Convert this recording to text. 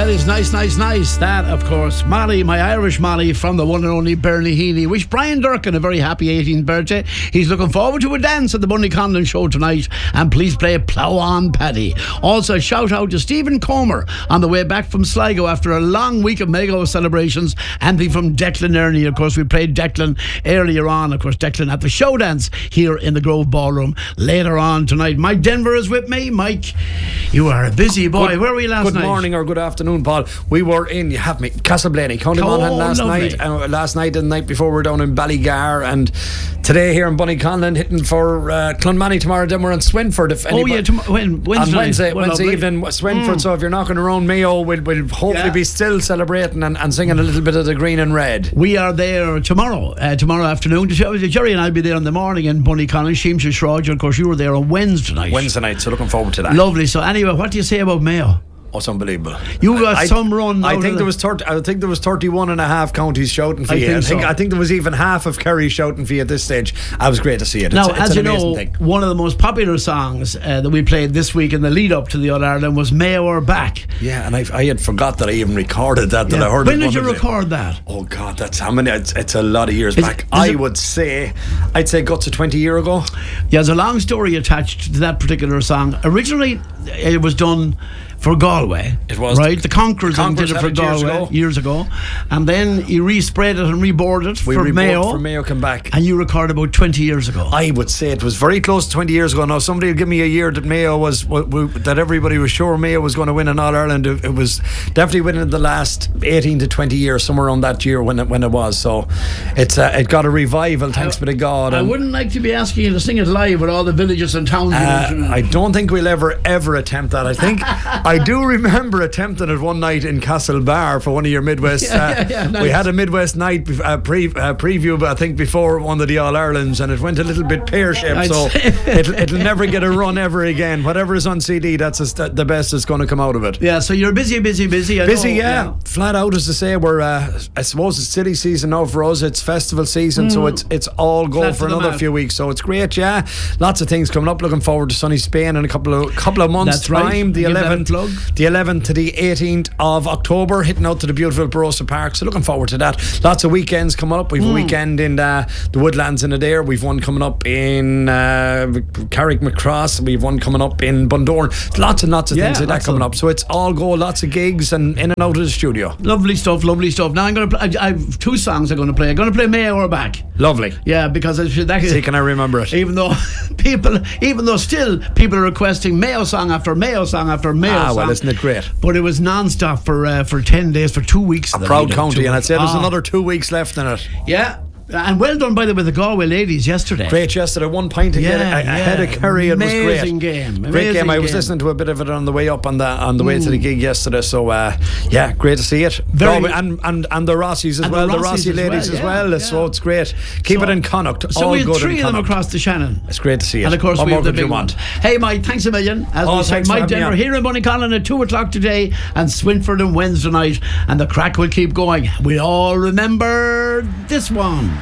That is nice. That, of course, Molly, my Irish Molly from the one and only Bernie Healy. Wish Brian Durkin a very happy 18th birthday. He's looking forward to a dance at the Bunny Conlon show tonight. And please play Plough On Paddy. Also, shout out to Stephen Comer on the way back from Sligo after a long week of Mago celebrations. Anything from Declan Ernie. Of course, we played Declan earlier on. Of course, Declan at the show dance here in the Grove Ballroom later on tonight. Mike Denver is with me. Mike, you are a busy boy. Where were we last night? Good morning or good afternoon, Paul. We were in, you have me, Castleblaney, County Monaghan last night and the night before we were down in Ballygar, and today here in Bunnyconlon hitting for Clonmany tomorrow. Then we're in Swinford. Wednesday evening, Swinford. So if you're knocking around Mayo, we'll hopefully be still celebrating and singing a little bit of the green and red. We are there tomorrow afternoon. Jerry and I'll be there in the morning in Bunnyconlon. Sheemsha Shroud, of course, you were there on Wednesday night. So looking forward to that. Lovely. So anyway, what do you say about Mayo? Oh, it's unbelievable. You got some run. I think there was 31 and a half counties shouting for you. I think there was even half of Kerry shouting for you at this stage. I was great to see it. Now, as you know, one of the most popular songs that we played this week in the lead up to the All Ireland was Mayo Are Back. Yeah, and I had forgot that I even recorded that. Yeah. That I heard. When did you record that? Oh God, that's how many? It's a lot of years back. I'd say guts of 20 years ago. Yeah, there's a long story attached to that particular song. Originally, it was done for Galway. It was. Right? The Conquerors did it for Galway years ago. And then he re-sprayed it and reboarded it for Mayo. For Mayo come back. And you recorded about 20 years ago. I would say it was very close to 20 years ago. Now, somebody will give me a year that Mayo was, that everybody was sure Mayo was going to win in All-Ireland. It was definitely within the last 18 to 20 years, somewhere around that year when it was. So it got a revival, thanks be to God. I wouldn't like to be asking you to sing it live with all the villages and towns. I don't think we'll ever attempt that. I think I do remember attempting it one night in Castlebar for one of your Midwest. Nice. We had a Midwest night preview, I think, before one of the All Irelands, and it went a little bit pear-shaped. So it'll never get a run ever again. Whatever is on CD, that's the best that's going to come out of it. Yeah. So you're busy. Flat out, as to say, we're. I suppose it's silly season now for us. It's festival season, so it's all go for another few weeks. So it's great. Yeah, lots of things coming up. Looking forward to sunny Spain in a couple of months' time. The 11th to the 18th of October, hitting out to the beautiful Barossa Park. So looking forward to that. Lots of weekends coming up. We've a weekend in the Woodlands in Adair. We've one coming up in Carrickmacross. We've one coming up in Bundoran. Lots and lots of things like that coming up. So it's all go. Lots of gigs and in and out of the studio. Lovely stuff. Now I'm going to play. I have two songs I'm going to play. I'm going to play Mayo Are Back. Lovely. Yeah, because see, can I remember it? Even though still people are requesting Mayo song after Mayo song after Mayo song. Well, isn't it great? But it was non-stop for 10 days, for 2 weeks. A proud county, and I'd say there's another 2 weeks left in it. Yeah. And well done, by the way, the Galway ladies yesterday. Great yesterday. 1 point ahead of Kerry. It was great. Amazing game. Great game. I was listening to a bit of it on the way up on the way to the gig yesterday. So great to see it. Galway, and the Rossies as well. The Rossi ladies as well. Yeah. So it's great. Keep it in Connacht. So we had 3 of them across the Shannon. It's great to see it. And of course we have the big one. Want? Hey Mike, thanks a million. As we said, Mike Denver here in Bunnyconlon at 2 o'clock today, and Swinford on Wednesday night, and the crack will keep going. We all remember this one.